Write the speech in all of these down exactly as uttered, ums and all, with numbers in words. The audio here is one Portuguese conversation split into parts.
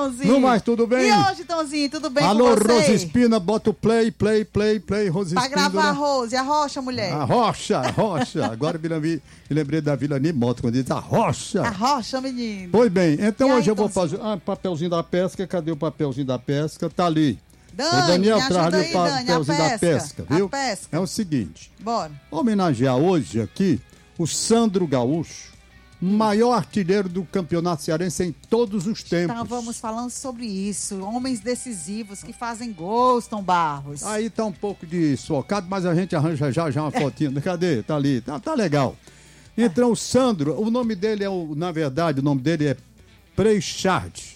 Tonzinho? Não mais, tudo bem? E hoje, Tonzinho, tudo bem Alô, com você? Rose Espina, bota o play, play, play, play, Rose Pra Espina. gravar a Rose, a Rocha, mulher. A Rocha, a Rocha. Agora me lembrei, me lembrei da Vila Nimoto, quando diz a Rocha. A Rocha, menino. Pois bem, então E aí, hoje eu vou Tonzinho? fazer... Ah, papelzinho da pesca, cadê o papelzinho da pesca? Tá ali. Dani, o Daniel me traz ajuda ali aí, o Dani, a papelzinho da pesca, pesca, viu? a pesca. É o seguinte, Bora. homenagear hoje aqui o Sandro Gaúcho, maior artilheiro do campeonato cearense em todos os tempos. Então vamos falando sobre isso. Homens decisivos que fazem gols, Tom Barros. Aí tá um pouco de socado, mas a gente arranja já já uma fotinha. Cadê? Tá ali. Tá, tá legal. Então, o Sandro, o nome dele é, o, na verdade, o nome dele é Prechard.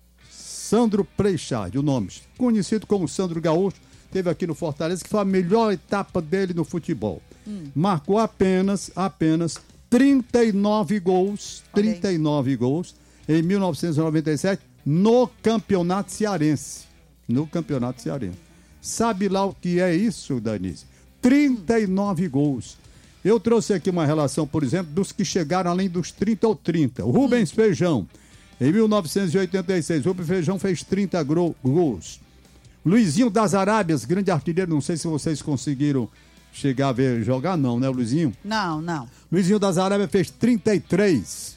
Sandro Prechard, o nome. Conhecido como Sandro Gaúcho, teve aqui no Fortaleza, que foi a melhor etapa dele no futebol. Hum. Marcou apenas, apenas trinta e nove gols, trinta e nove gols em mil novecentos e noventa e sete no Campeonato Cearense. No Campeonato Cearense. Sabe lá o que é isso, Danise? trinta e nove hum. gols. Eu trouxe aqui uma relação, por exemplo, dos que chegaram além dos trinta ou trinta. O Rubens hum. Feijão, em mil novecentos e oitenta e seis. Rubens Feijão fez trinta gols. Luizinho das Arábias, grande artilheiro, não sei se vocês conseguiram chegar a ver jogar, não, né, Luizinho? Não, não. Luizinho das Arábias fez trinta e três,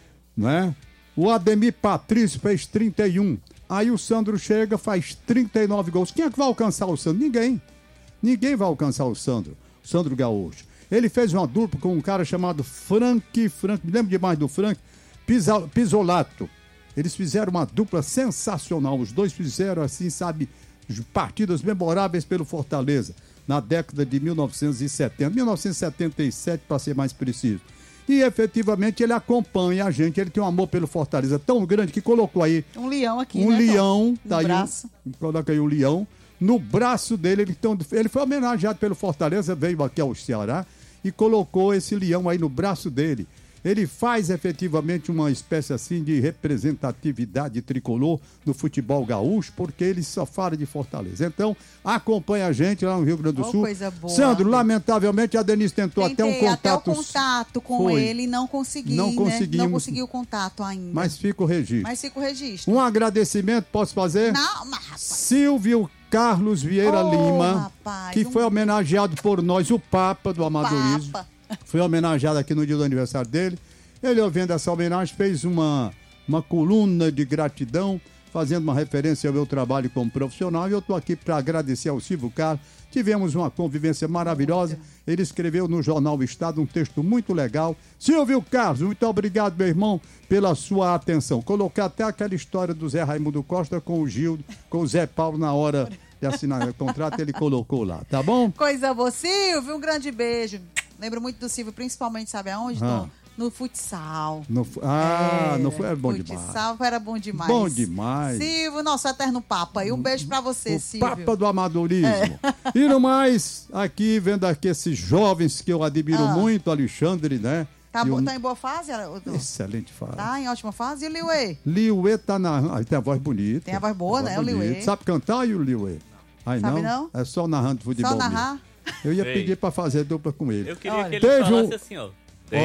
né? O Ademir Patrício fez trinta e um. Aí o Sandro chega, faz trinta e nove gols. Quem é que vai alcançar o Sandro? Ninguém. Ninguém vai alcançar o Sandro. O Sandro Gaúcho. Ele fez uma dupla com um cara chamado Frank, Frank, me lembro demais do Frank, Pisa, Pisolato. Eles fizeram uma dupla sensacional. Os dois fizeram, assim, sabe, partidas memoráveis pelo Fortaleza, na década de mil novecentos e setenta, mil novecentos e setenta e sete, para ser mais preciso. E, efetivamente, ele acompanha a gente. Ele tem um amor pelo Fortaleza tão grande que colocou aí... Um leão aqui, Um né, leão. Tom? Tá No aí, braço. um, coloca aí o leão. No braço dele, ele, então, ele foi homenageado pelo Fortaleza, veio aqui ao Ceará e colocou esse leão aí no braço dele. Ele faz efetivamente uma espécie assim de representatividade tricolor no futebol gaúcho, porque ele só fala de Fortaleza. Então, acompanha a gente lá no Rio Grande do Oh, Sul. coisa boa. Sandro, lamentavelmente a Denise tentou Tentei até um contato. até o contato com Foi. ele e não consegui, Não né? conseguimos. Não consegui o contato ainda. Mas fica o registro. Mas fica o registro. Um agradecimento, posso fazer? Não, mas rapaz. Silvio Carlos Vieira Oh, Lima, rapaz, que um- foi homenageado por nós, o Papa do Amadorismo. Papa. Foi homenageado aqui no dia do aniversário dele. Ele, ouvindo essa homenagem, fez uma, uma coluna de gratidão, fazendo uma referência ao meu trabalho como profissional. E eu estou aqui para agradecer ao Silvio Carlos. Tivemos uma convivência maravilhosa. Ele escreveu no Jornal O Estado um texto muito legal. Silvio Carlos, muito obrigado, meu irmão, pela sua atenção. Colocar até aquela história do Zé Raimundo Costa com o Gildo, com o Zé Paulo na hora de assinar o contrato, ele colocou lá, tá bom? Coisa boa. Silvio, um grande beijo. Lembro muito do Silvio, principalmente, sabe aonde? Ah. No, no futsal. No, ah, É, não foi? É bom demais. Futsal era bom demais. Bom demais. Silvio, nosso eterno Papa. E um beijo pra você, O Silvio. Papa do Amadorismo. É. E no mais, aqui, vendo aqui esses jovens que eu admiro Ah. muito, Alexandre, né? Tá, E bo- o- tá em boa fase? o- o- Excelente fase. Tá em ótima fase? E o Liuê? Liuê tá na... Ah, tem a voz bonita. Tem a voz boa, Tem a né, o bonita. Liuê? Sabe cantar, e o Liuê? Aí Sabe não? não? É só narrando futebol Só narrar? mesmo. Eu ia Ei. pedir pra fazer dupla com ele. Eu queria Olha. que ele Teve falasse um- assim, ó.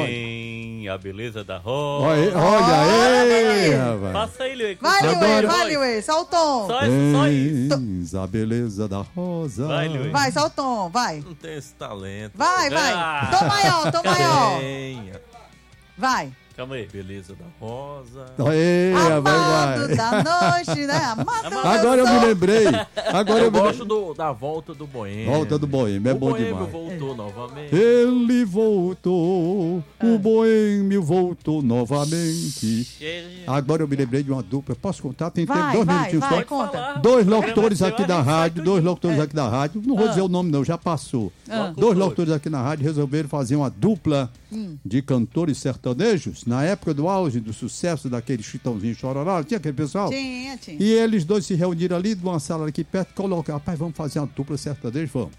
Tem a beleza da rosa. Olha, olha aí, rapaz. Faça aí, Liuê. Vai, Liuê, Agora- vai, Liuê. Só o tom. Só isso, só isso. Tens a beleza da rosa. Vai, Liuê. Vai, só o tom, vai. Não tem esse talento. Vai, vai. Ah. Tom maior, tom maior. Tenha. Vai. Calma aí. Beleza da rosa. Aí, vai, Amado vai. da noite, né? Amado do Agora eu meu me sol. lembrei. Agora eu, Eu me gosto lembrei. do, da volta do Boêmio. Volta do Boêmio, é o bom Boêmio demais. voltou novamente. Ele voltou, o boêmio voltou novamente. Agora eu me lembrei de uma dupla. Posso contar? Tem tempo, Vai, dois vai, minutinhos vai, só. conta. Dois locutores Seu, aqui a da gente faz rádio, dois tudinho. locutores aqui da rádio. Não vou dizer o nome não, já passou. Dois locutores aqui na rádio resolveram fazer uma dupla de cantores sertanejos. Na época do auge, do sucesso daquele Chitãozinho Chororó, tinha aquele pessoal? Tinha, tinha. E eles dois se reuniram ali numa sala aqui perto, colocaram, rapaz, vamos fazer uma dupla sertaneja, vamos.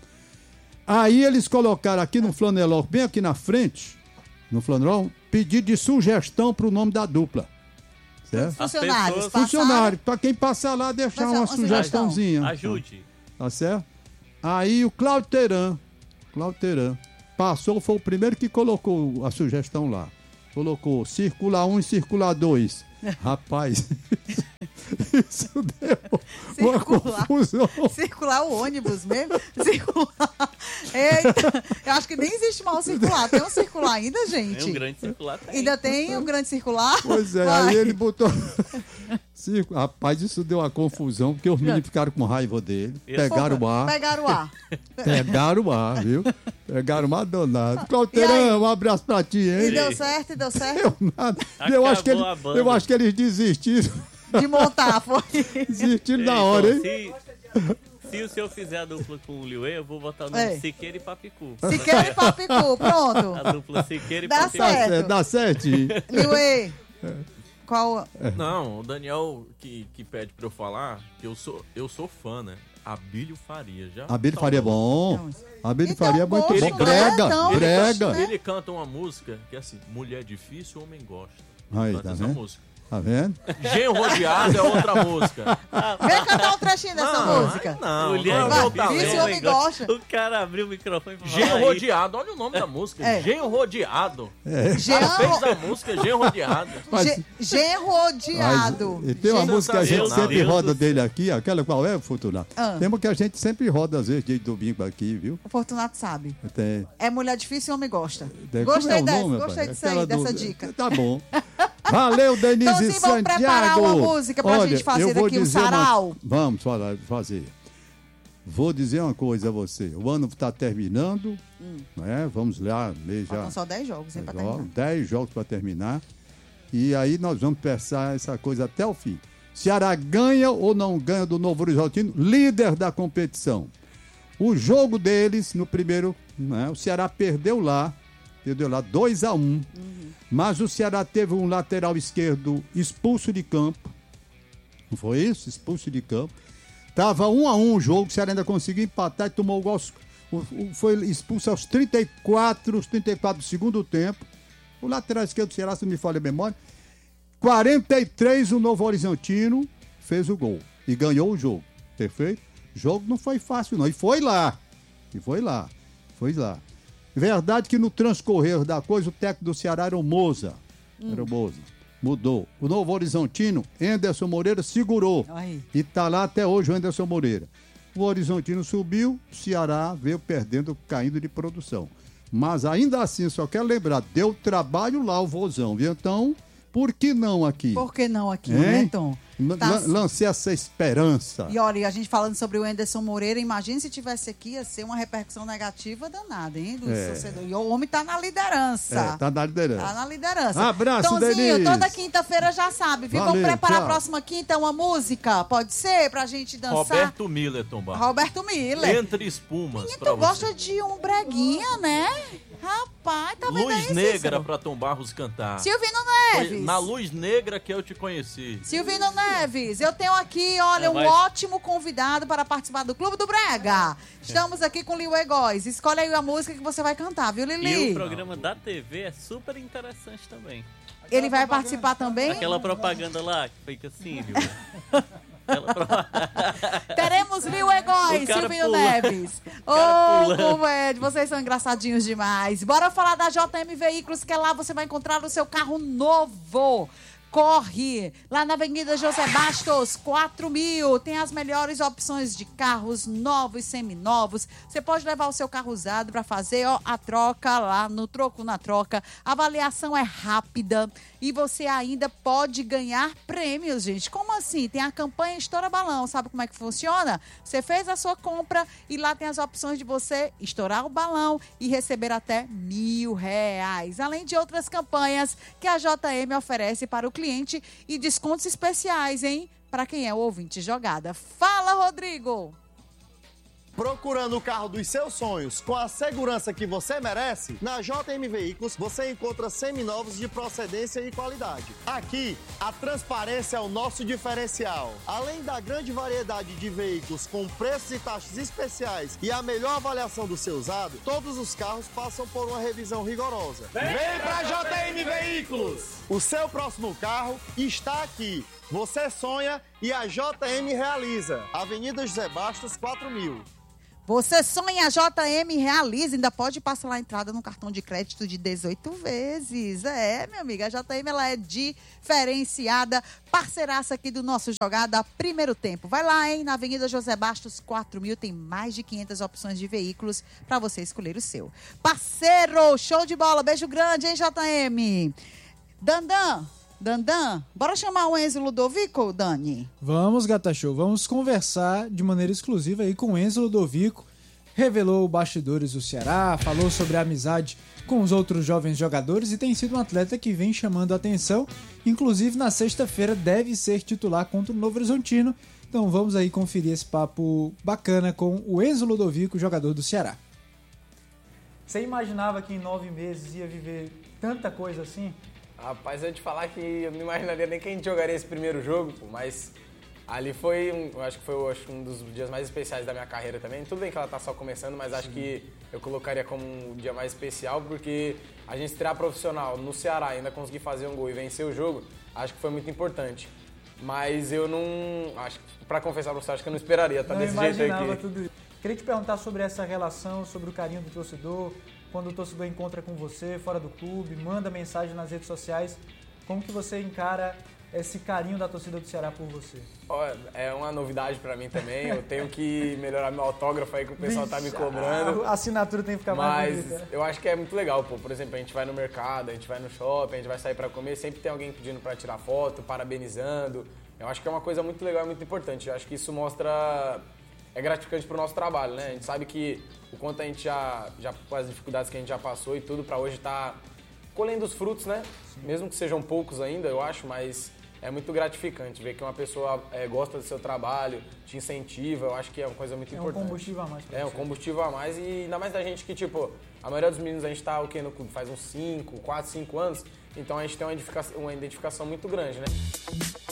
Aí eles colocaram aqui no flaneló, bem aqui na frente, no flaneló, pedido de sugestão para o nome da dupla. Certo? Funcionários. pessoas- passaram- Funcionário, para quem passar lá, deixar Mas, uma uma sugestãozinha. Ajude. Tá certo? Aí o Cláudio Teran, Cláudio Teran, passou, foi o primeiro que colocou a sugestão lá. Colocou Círcula um e Círcula dois. Rapaz, Isso deu uma Circular. confusão. Circular o ônibus mesmo? Circular. Eita, eu acho que nem existe mal circular. Tem um circular ainda, gente? Tem um grande circular. Tem. Ainda tem um grande circular? Pois é, Vai. aí ele botou... Circo. Rapaz, isso deu uma confusão, porque os meninos ficaram com raiva dele, Isso. pegaram o ar, Pegaram o ar. pegaram o ar, viu? Pegaram o ar danado. E aí? Clauterão, um abraço pra ti, E hein? deu certo, e deu certo. Deu nada. Eu acho, que ele, Acabou a banda. eu acho que eles desistiram, De montar, foi. desistiram na Então, hora, hein? Se, se o senhor fizer a dupla com o Liuê, eu vou botar o nome É. Siqueira e Papicu. Siqueira e Papicu, pronto. A dupla Siqueira e Dá Papicu. Dá certo. certo, dá certinho. Liuê, qual... Não, o Daniel que, que pede pra eu falar, que eu sou, eu sou fã, né? Abílio Faria, já? Abílio Faria é bom. Abílio Então, Faria é muito gosto, bom. né? Brega, Então, brega. né? Ele canta uma música que é assim, mulher difícil, homem gosta. Aí, Canta tá essa vendo? música. Tá vendo? Genro Rodeado é outra música. Vem cantar um trechinho dessa Não, música. aí Não, Mulher não é o Vai, meu difícil, isso talento. homem gosta. O cara abriu o microfone e falou: Genro "Aí, Rodeado, olha o nome da música. É. Genro Rodeado. Jean, Fez a música Genro Rodeado. Mas- Ge- Genro odiado. Mas, e tem uma Gen- música que a gente Meu sempre Deus roda do dele aqui, aquela qual é, Fortunato? Ah. Tem uma que a gente sempre roda, às vezes, de domingo aqui, viu? O Fortunato sabe. Tem, É mulher difícil e homem gosta. tem- Gostei como é o dessa, nome, gostei rapaz? disso aí, Aquela dessa do- dica. Tá bom. Valeu, Denise Então, sim, vamos preparar Santiago. uma música pra Olha, gente fazer eu vou aqui um dizer uma- sarau. Vamos falar, fazer. Vou dizer uma coisa a você. O ano está terminando, né? Vamos lá, mês já. Faltam só dez jogos, hein, pra Ó, terminar. dez jogos para terminar. E aí nós vamos pensar essa coisa até o fim. Ceará ganha ou não ganha do Novo Horizontino, líder da competição. O jogo deles, no primeiro, né, o Ceará perdeu lá, perdeu lá dois a um. Mas o Ceará teve um lateral esquerdo expulso de campo. Não foi isso? Expulso de campo. Tava um a um o jogo, o Ceará ainda conseguiu empatar e tomou o gol. aos- o- o- Foi expulso aos trinta e quatro, os trinta e quatro do segundo tempo. O lateral esquerdo do Ceará, se não me falha a memória. quarenta e três, o Novo Horizontino fez o gol e ganhou o jogo. Perfeito? O jogo não foi fácil, não. E foi lá. E foi lá. Foi lá. Verdade que no transcorrer da coisa, o técnico do Ceará era o Moza. Era o Moza. Mudou. O Novo Horizontino, Anderson Moreira, segurou. Aí. E tá lá até hoje o Anderson Moreira. O Horizontino subiu, o Ceará veio perdendo, caindo de produção. Mas ainda assim, só quero lembrar, deu trabalho lá o Vozão, viu? Então, por que não aqui? Por que não aqui, Hein? né, Tom? Lan- Tá- lan- Lancei essa esperança. E olha, a gente falando sobre o Anderson Moreira, imagina se tivesse aqui, ia ser uma repercussão negativa danada, hein, do É. torcedor. E o homem tá na liderança. É, tá na liderança. Tá na liderança. Abraço, Tonzinho, Denise. toda quinta-feira já sabe, viu? Valeu, Vamos preparar tchau. a próxima quinta uma música? Pode ser? Pra gente dançar? Roberto Miller, Tombar. Roberto Miller. Entre espumas. Menino, pra tu gosta você. de um breguinha, né? Rapaz, tá vendo Luz aí, Negra Cícero? pra Tom Barros cantar. Silvino Foi Neves. na Luz Negra que eu te conheci. Silvino Neves, eu tenho aqui, olha, É, um mas- ótimo convidado para participar do Clube do Brega. Estamos aqui com o Liu Egóis. Escolhe aí a música que você vai cantar, viu, E Lili? o programa da T V é super interessante também. Ele vai participar também? Aquela propaganda lá que fica assim, viu? Aquela pro- Teremos Liu Egóis, O cara Silvino pula. Neves. Ô, cara pulando. comédia, vocês são engraçadinhos demais. Bora falar da J M Veículos, que lá você vai encontrar o seu carro novo. Corre! Lá na Avenida José Bastos, quatro mil. Tem as melhores opções de carros novos, seminovos. Você pode levar o seu carro usado para fazer ó, a troca lá no Troco na Troca. A avaliação é rápida e você ainda pode ganhar prêmios, gente. Como assim? Tem a campanha Estoura Balão. Sabe como é que funciona? Você fez a sua compra e lá tem as opções de você estourar o balão e receber até mil reais. Além de outras campanhas que a J M oferece para o cliente e descontos especiais, hein? Para quem é o ouvinte jogada. Fala, Rodrigo! Procurando o carro dos seus sonhos com a segurança que você merece? Na J M Veículos você encontra seminovos de procedência e qualidade. Aqui, a transparência é o nosso diferencial. Além da grande variedade de veículos com preços e taxas especiais e a melhor avaliação do seu usado, todos os carros passam por uma revisão rigorosa. Vem pra J M Veículos! O seu próximo carro está aqui. Você sonha e a J M realiza. Avenida José Bastos, quatro mil. Você sonha, a J M realiza, ainda pode parcelar a entrada no cartão de crédito de dezoito vezes. É, minha amiga, a J M ela é diferenciada, parceiraça aqui do nosso Jogada Primeiro Tempo. Vai lá, hein, na Avenida José Bastos, quatro mil, tem mais de quinhentas opções de veículos para você escolher o seu. Parceiro, show de bola, beijo grande, hein, J M? Dandan, Dandan, bora chamar o Enzo Ludovico, Dani? Vamos, Gata Show, vamos conversar de maneira exclusiva aí com o Enzo Ludovico. Revelou bastidores do Ceará, falou sobre a amizade com os outros jovens jogadores e tem sido um atleta que vem chamando a atenção. Inclusive, na sexta-feira deve ser titular contra o Novo Horizontino. Então vamos aí conferir esse papo bacana com o Enzo Ludovico, jogador do Ceará. Você imaginava que em nove meses ia viver tanta coisa assim? Rapaz, eu ia te falar que eu não imaginaria nem que a gente jogaria esse primeiro jogo, pô, mas ali foi, um, eu acho que foi eu acho, um dos dias mais especiais da minha carreira também. Tudo bem que ela tá só começando, mas acho que eu colocaria como um dia mais especial, porque a gente estrear profissional no Ceará, ainda conseguir fazer um gol e vencer o jogo, acho que foi muito importante. Mas eu não, acho que, pra confessar pra você, acho que eu não esperaria estar desse jeito aqui. Tudo isso. Queria te perguntar sobre essa relação, sobre o carinho do torcedor, quando o torcedor encontra com você fora do clube, manda mensagem nas redes sociais, como que você encara esse carinho da torcida do Ceará por você? É uma novidade pra mim também, eu tenho que melhorar meu autógrafo aí que o pessoal Bicha, tá me cobrando. A assinatura tem que ficar mais bonita. Mas eu acho que é muito legal, pô. Por exemplo, a gente vai no mercado, a gente vai no shopping, a gente vai sair pra comer, sempre tem alguém pedindo pra tirar foto, parabenizando. Eu acho que é uma coisa muito legal e muito importante. Eu acho que isso mostra... é gratificante pro nosso trabalho, né? A gente sabe que o quanto a gente já, já com as dificuldades que a gente já passou e tudo, pra hoje tá colhendo os frutos, né? Sim. Mesmo que sejam poucos ainda, eu acho, mas é muito gratificante ver que uma pessoa é, gosta do seu trabalho, te incentiva, eu acho que é uma coisa muito é importante. É um combustível a mais pra É, você. um combustível a mais e ainda mais da gente que, tipo, a maioria dos meninos a gente tá o quê no clube? Faz uns cinco, quatro, cinco anos, então a gente tem uma identificação, uma identificação muito grande, né?